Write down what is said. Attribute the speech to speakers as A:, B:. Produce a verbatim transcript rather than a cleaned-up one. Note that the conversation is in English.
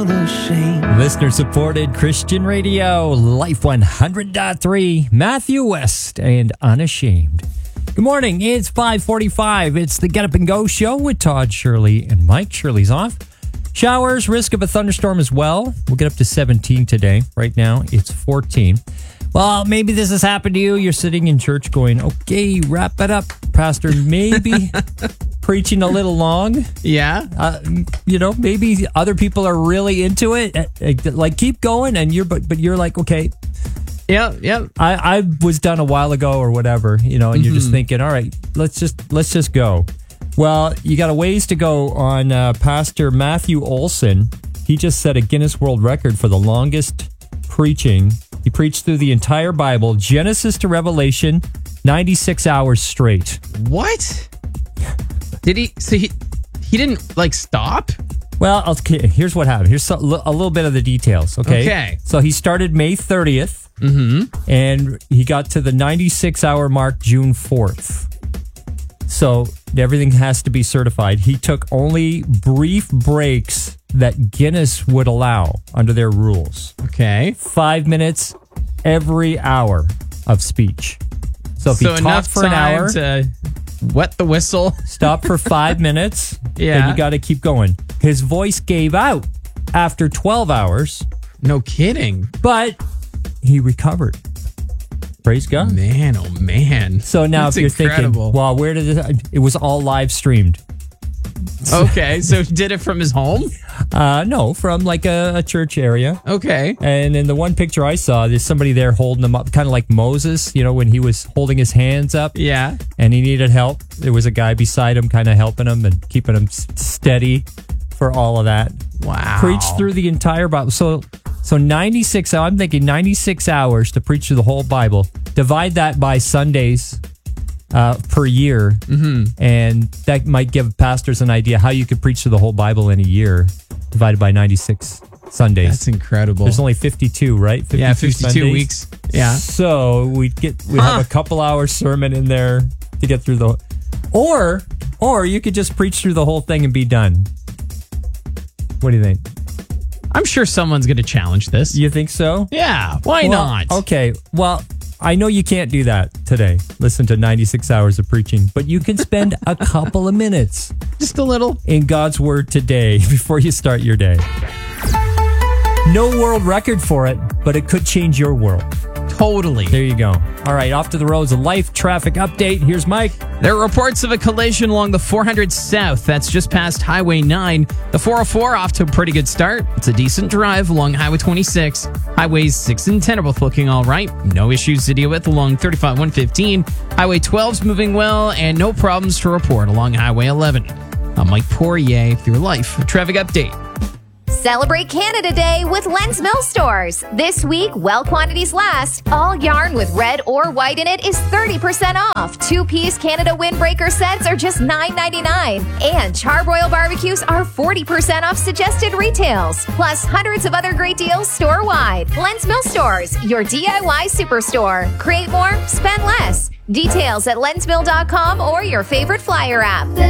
A: unashamed.
B: Listener-supported Christian radio, Life one hundred point three, Matthew West and Unashamed. Good morning, it's five forty-five. It's the Get Up and Go show with Todd, Shirley, and Mike. Shirley's off. Showers, risk of a thunderstorm as well. We'll get up to seventeen today. Right now, it's fourteen. Well, maybe this has happened to you. You're sitting in church going, okay, wrap it up, Pastor. Maybe preaching a little long.
C: Yeah.
B: Uh, you know, maybe other people are really into it. Like, keep going. And you're, but, but you're like, okay.
C: Yeah, yeah.
B: I, I was done a while ago or whatever, you know, and mm-hmm. you're just thinking, all right, let's just, let's just go. Well, you got a ways to go on uh, Pastor Matthew Olson. He just set a Guinness World Record for the longest preaching. He preached through the entire Bible, Genesis to Revelation, ninety-six hours straight.
C: What? Did he? So he he didn't like stop?
B: Well, okay, here's what happened. Here's a little bit of the details. Okay.
C: Okay.
B: So he started May thirtieth,
C: mm-hmm.
B: and he got to the ninety-six hour mark June fourth. So everything has to be certified. He took only brief breaks that Guinness would allow under their rules.
C: Okay.
B: Five minutes every hour of speech. So if
C: so
B: he talked for an hour,
C: to wet the whistle,
B: stop for five minutes,
C: yeah,
B: then you got to keep going. His voice gave out after twelve hours.
C: No kidding.
B: But he recovered. Praise God.
C: Man, oh man.
B: So now
C: That's
B: if you're
C: incredible.
B: thinking, well, where did it, it was all live streamed.
C: Okay, so he did it from his home?
B: Uh, no, from like a, a church area.
C: Okay.
B: And in the one picture I saw, there's somebody there holding him up, kind of like Moses, you know, when he was holding his hands up.
C: Yeah.
B: And he needed help. There was a guy beside him kind of helping him and keeping him s- steady for all of that.
C: Wow.
B: Preached through the entire Bible. So, so ninety-six, I'm thinking ninety-six hours to preach through the whole Bible. Divide that by Sundays uh, per year.
C: Mm-hmm.
B: And that might give pastors an idea how you could preach through the whole Bible in a year divided by ninety-six Sundays.
C: That's incredible.
B: There's only fifty-two, right? fifty-two
C: yeah, fifty-two
B: Sundays.
C: weeks. Yeah.
B: So we'd get we
C: huh.
B: have a couple hours sermon in there to get through the, or or you could just preach through the whole thing and be done. What do you think?
C: I'm sure someone's going to challenge this.
B: You think so?
C: Yeah, why
B: Well,
C: not?
B: Okay, well, I know you can't do that today. Listen to ninety-six hours of preaching, but you can spend a couple of minutes
C: Just a little.
B: in God's Word today before you start your day. No world record for it, but it could change your world.
C: Totally.
B: There you go. All right, off to the roads. A life traffic update. Here's Mike.
C: There are reports of a collision along the four hundred South. That's just past Highway nine. The four oh four off to a pretty good start. It's a decent drive along Highway twenty-six. Highways six and ten are both looking all right. No issues to deal with along thirty-five one fifteen. Highway twelve's moving well, and no problems to report along Highway eleven. I'm Mike Poirier through Life Traffic Update.
D: Celebrate Canada Day with Len's Mill Stores. This week, while quantities last, all yarn with red or white in it is thirty percent off. Two-piece Canada Windbreaker sets are just nine ninety-nine. And Charbroil barbecues are forty percent off suggested retails. Plus hundreds of other great deals store-wide. Len's Mill Stores, your D I Y superstore. Create more, spend less. Details at lens mill dot com or your favorite flyer app.